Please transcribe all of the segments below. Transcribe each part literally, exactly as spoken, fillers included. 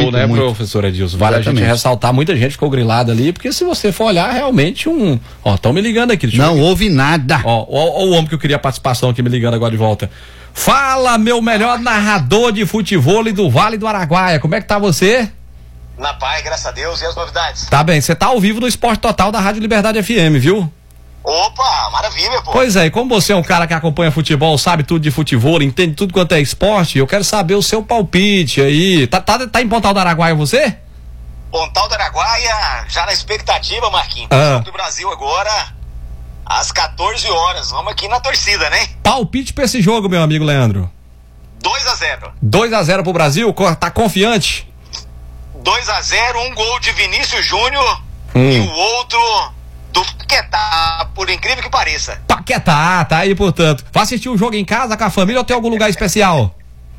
muito, né, muito. professor Edilson? Vale Exatamente. A gente ressaltar, muita gente ficou grilada ali, porque se você for olhar, realmente um... Ó, estão me ligando aqui. Não houve nada. Ó, ó, ó o homem que eu queria participação aqui me ligando agora de volta. Fala, meu melhor narrador de futebol do Vale do Araguaia, como é que tá você? Na paz, graças a Deus, e as novidades? Tá bem, você tá ao vivo no Esporte Total da Rádio Liberdade F M, viu? Opa, maravilha, pô. Pois é, e como você é um cara que acompanha futebol, sabe tudo de futebol, entende tudo quanto é esporte, eu quero saber o seu palpite aí. Tá, tá, tá em Pontal do Araguaia você? Pontal do Araguaia, já na expectativa, Marquinhos. Ah. Do Brasil agora, às quatorze horas. Vamos aqui na torcida, né? Palpite pra esse jogo, meu amigo Leandro. dois a zero. dois a zero pro Brasil? Tá confiante? dois a zero, um gol de Vinícius Júnior hum. e o outro do Paquetá, por incrível que pareça. Paquetá, tá aí, portanto. Vai assistir o jogo em casa com a família ou tem algum lugar especial?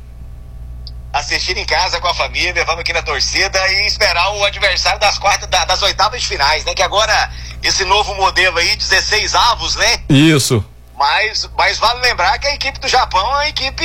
Assistir em casa com a família, vamos aqui na torcida e esperar o adversário das quartas, da, das oitavas de finais, né? Que agora, esse novo modelo aí, dezesseis avos, né? Isso. Mas, mas vale lembrar que a equipe do Japão é uma equipe...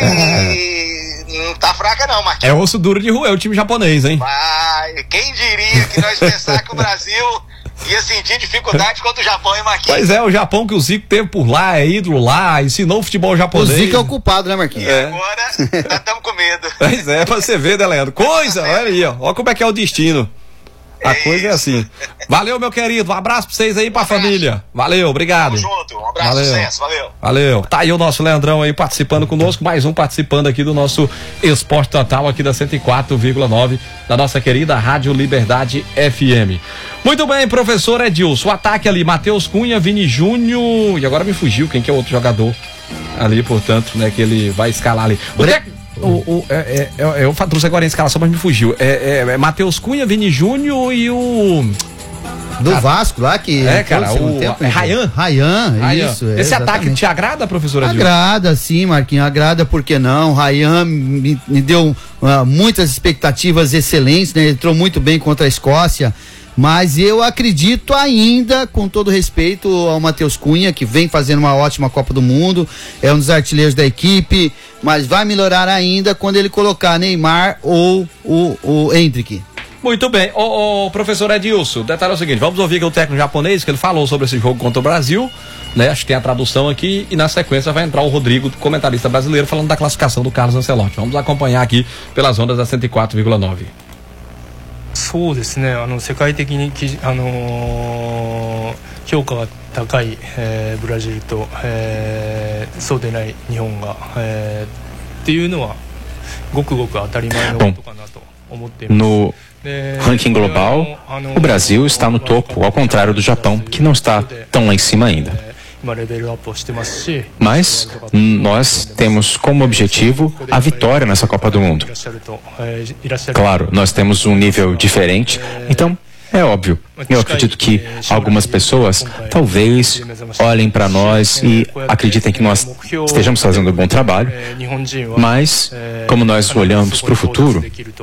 É. Não tá fraca não, Marquinhos. É osso duro de roer, o time japonês, hein? Mas quem diria que nós pensar que o Brasil ia sentir dificuldade contra o Japão, hein, Marquinhos? Pois é, o Japão que o Zico teve por lá, é ídolo lá, ensinou o futebol japonês. O Zico é o culpado, né, Marquinhos? E é. agora nós estamos com medo. Pois é, pra você ver, né, Leandro? Coisa, olha aí, ó. Olha como é que é o destino. A é coisa isso. É assim. Valeu, meu querido. Um abraço pra vocês aí, pra um família. Valeu, obrigado. Tamo junto. Um abraço, valeu. Sucesso. Valeu. Valeu. Tá aí o nosso Leandrão aí participando conosco. Mais um participando aqui do nosso Esporte Total aqui da cento e quatro vírgula nove da nossa querida Rádio Liberdade F M. Muito bem, professor Edilson. O ataque ali, Matheus Cunha, Vini Júnior. E agora me fugiu quem que é o outro jogador ali, portanto, né, que ele vai escalar ali. O técnico. O, o, é, é, é, eu trouxe agora a escalação, mas me fugiu. É, é, é Matheus Cunha, Vini Júnior e o. Do cara, Vasco lá que. É, cara, o. Tempo, é Rayan. Rayan, isso. É, Esse exatamente. Ataque te agrada, professora Edilson? Agrada, sim, Marquinhos, agrada, por que não? Rayan me, me deu uh, muitas expectativas excelentes, né? Ele entrou muito bem contra a Escócia. Mas eu acredito ainda, com todo respeito ao Matheus Cunha, que vem fazendo uma ótima Copa do Mundo, é um dos artilheiros da equipe, mas vai melhorar ainda quando ele colocar Neymar ou o, o Hendrick. Muito bem, o, o professor Edilson, o detalhe é o seguinte, vamos ouvir aqui o técnico japonês, que ele falou sobre esse jogo contra o Brasil, né? Acho que tem a tradução aqui, e na sequência vai entrar o Rodrigo, comentarista brasileiro, falando da classificação do Carlos Ancelotti. Vamos acompanhar aqui pelas ondas da cento e quatro vírgula nove. そうですね、あの世界的にき、あのー、評価が高い、えー、ブラジルと、えー、そうでない日本が、えー、っていうのはごくごく当たり前のことかなと思っています。 No ranking global, o Brasil está no topo, ao contrário do Japão, que não está tão lá em cima ainda. Mas nós temos como objetivo a vitória nessa Copa do Mundo. Claro, nós temos um nível diferente, então é óbvio. Eu acredito que algumas pessoas talvez olhem para nós e acreditem que nós estejamos fazendo um bom trabalho, mas como nós olhamos para o futuro,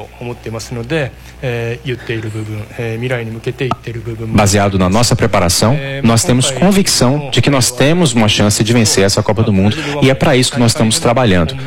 baseado na nossa preparação, nós temos convicção de que nós temos uma chance de vencer essa Copa do Mundo e é para isso que nós estamos trabalhando,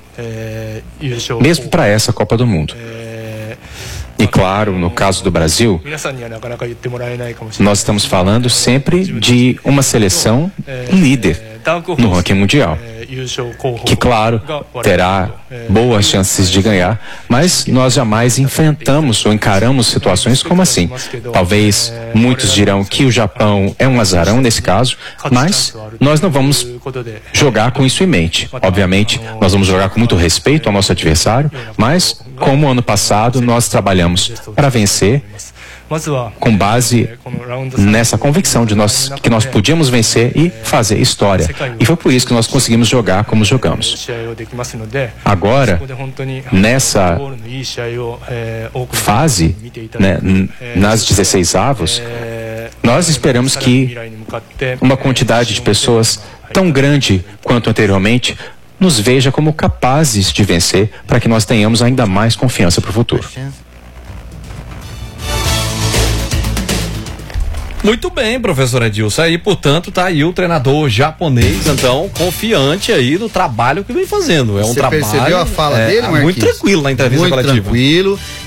mesmo para essa Copa do Mundo. E claro, no caso do Brasil, nós estamos falando sempre de uma seleção líder no ranking mundial, que claro, terá boas chances de ganhar, mas nós jamais enfrentamos ou encaramos situações como assim. Talvez muitos dirão que o Japão é um azarão nesse caso, mas nós não vamos jogar com isso em mente. Obviamente, nós vamos jogar com muito respeito ao nosso adversário, mas como ano passado nós trabalhamos para vencer, com base nessa convicção de nós, que nós podíamos vencer e fazer história. E foi por isso que nós conseguimos jogar como jogamos. Agora, nessa fase, né, nas dezesseis avos, nós esperamos que uma quantidade de pessoas tão grande quanto anteriormente nos veja como capazes de vencer, para que nós tenhamos ainda mais confiança para o futuro. Muito bem, professor Edilson. Aí, portanto, tá aí o treinador japonês, então, confiante aí do trabalho que vem fazendo. É um Você trabalho. Você percebeu a fala é, dele, Marquinhos? Muito tranquilo na entrevista muito coletiva. Muito tranquilo.